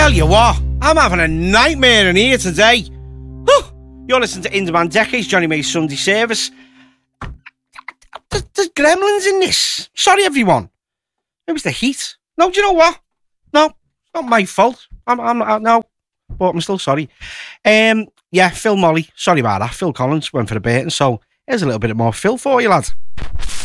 Tell you what, I'm having a nightmare in here today. You're listening to In-Demand Decades, Johnny May's Sunday service. There's gremlins in this. Sorry, everyone. It was the heat. No, do you know what? No, it's not my fault. No, but I'm still sorry. Yeah, Phil Molly. Sorry about that. Phil Collins went for the baiting, so here's a little bit more Phil for you, lad.